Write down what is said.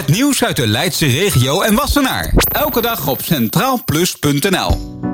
Nieuws uit de Leidse regio en Wassenaar. Elke dag op centraalplus.nl.